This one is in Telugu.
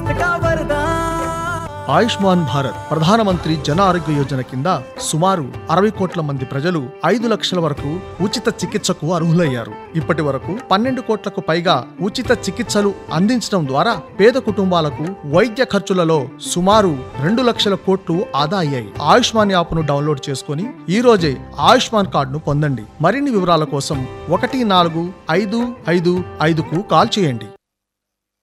स्वास्थ्य का वरदान। ఆయుష్మాన్ భారత్ ప్రధానమంత్రి జన ఆరోగ్య యోజన కింద సుమారు 60 కోట్ల మంది ప్రజలు 5 లక్షల వరకు ఉచిత చికిత్సకు అర్హులయ్యారు. ఇప్పటి వరకు 12 కోట్లకు పైగా ఉచిత చికిత్సలు అందించడం ద్వారా పేద కుటుంబాలకు వైద్య ఖర్చులలో సుమారు 2 లక్షల కోట్లు ఆదా అయ్యాయి. ఆయుష్మాన్ యాప్ను డౌన్లోడ్ చేసుకుని ఈ రోజే ఆయుష్మాన్ కార్డును పొందండి. మరిన్ని వివరాల కోసం 145555కు కాల్ చేయండి.